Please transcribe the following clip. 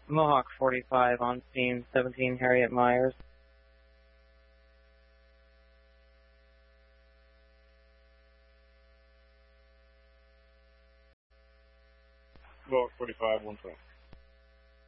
Mohawk 45 on scene, 17 Harriet Myers. Mohawk 45, 1 time.